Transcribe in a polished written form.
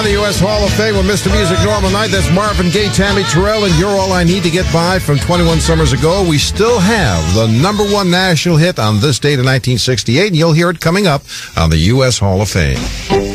the U.S. Hall of Fame with Mr. Music Normal Night. That's Marvin Gaye, Tammy Terrell, and You're All I Need to Get By from 21 Summers Ago. We still have the number one national hit on this date in 1968, and you'll hear it coming up on the U.S. Hall of Fame.